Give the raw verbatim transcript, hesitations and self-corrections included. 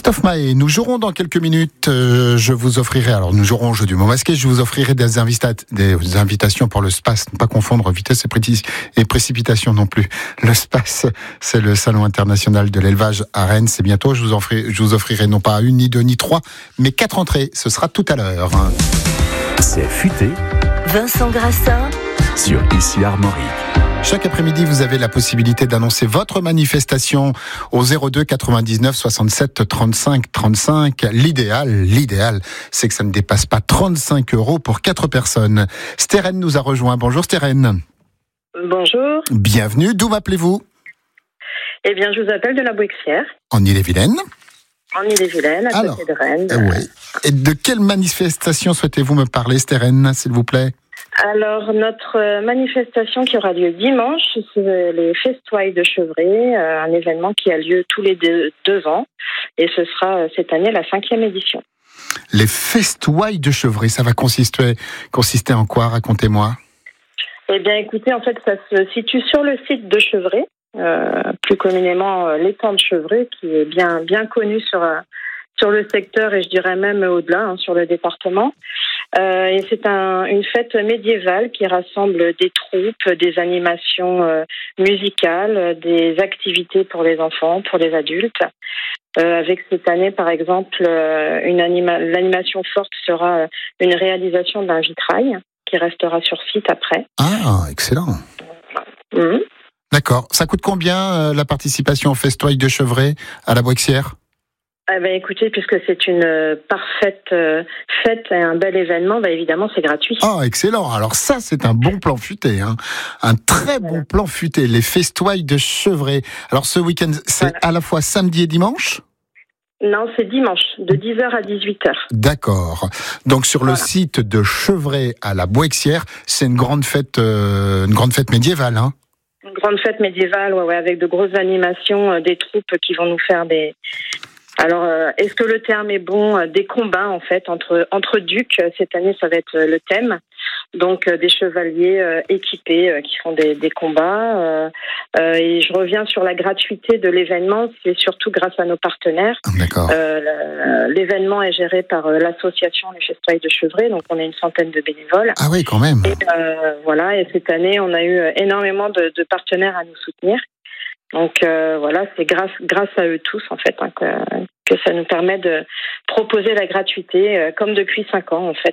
Christophe Mahé, nous jouerons dans quelques minutes. Euh, je vous offrirai, alors nous jouerons au jeu du mot masqué, je vous offrirai des, invita- des invitations pour le SPAS, ne pas confondre vitesse et, pré- et précipitation non plus. Le SPAS, c'est le Salon international de l'élevage à Rennes, c'est bientôt. Je vous, offrirai, je vous offrirai non pas une, ni deux, ni trois, mais quatre entrées. Ce sera tout à l'heure. C'est futé. Vincent Grassin Sur Ici Armorique. Chaque après-midi, vous avez la possibilité d'annoncer votre manifestation au zéro deux quatre-vingt-dix-neuf soixante-sept trente-cinq trente-cinq. L'idéal, l'idéal, c'est que ça ne dépasse pas trente-cinq euros pour quatre personnes. Stérène nous a rejoint. Bonjour Stérène. Bonjour. Bienvenue. D'où m'appelez-vous ? Eh bien, je vous appelle de la Bouixière, En Ille-et-Vilaine. en Ille-et-Vilaine, à Alors, côté de Rennes. euh, oui. Et de quelle manifestation souhaitez-vous me parler, Stérène, s'il vous plaît ? Alors, notre manifestation qui aura lieu dimanche, c'est les Festoiles de Chevré, euh, un événement qui a lieu tous les deux, deux ans. Et ce sera euh, cette année la cinquième édition. Les Festoiles de Chevré, ça va consister, consister en quoi ? Racontez-moi. Eh bien, écoutez, en fait, ça se situe sur le site de Chevré, euh, plus communément euh, l'étang de Chevré, qui est bien, bien connu sur, euh, sur le secteur et je dirais même au-delà, hein, sur le département. Euh, et c'est un, une fête médiévale qui rassemble des troupes, des animations euh, musicales, des activités pour les enfants, pour les adultes. Euh, avec cette année, par exemple, euh, une anima- l'animation forte sera une réalisation d'un vitrail qui restera sur site après. Ah, excellent. Mmh. D'accord. Ça coûte combien euh, la participation au Festoile de Chevré à la Bouixière ? Eh ben, écoutez, puisque c'est une euh, parfaite euh, fête et un bel événement, bah, évidemment, c'est gratuit. Ah, excellent. Alors ça, c'est un bon plan futé. Hein. Un très bon plan futé. Les Festoiles de Chevré. Alors ce week-end, c'est Voilà. à la fois samedi et dimanche ? Non, c'est dimanche, de dix heures à dix-huit heures. D'accord. Donc sur le Voilà. site de Chevré à la Bouixière, c'est une grande fête, euh, une grande fête médiévale, hein. Une grande fête médiévale, ouais, ouais, avec de grosses animations, euh, des troupes qui vont nous faire des... Alors, euh, est-ce que le terme est bon ? euh, Des combats, en fait, entre, entre ducs. Cette année, ça va être euh, le thème. Donc, euh, des chevaliers euh, équipés euh, qui font des, des combats. Euh, euh, et je reviens sur la gratuité de l'événement. C'est surtout grâce à nos partenaires. D'accord. Euh, le- l'événement est géré par euh, l'association Les Festoiles de Chevré. Donc, on a une centaine de bénévoles. Ah oui, quand même. Et euh, voilà. Et cette année, on a eu euh, énormément de, de partenaires à nous soutenir. Donc euh, voilà, c'est grâce grâce à eux tous en fait hein, que, que ça nous permet de proposer la gratuité euh, comme depuis cinq ans en fait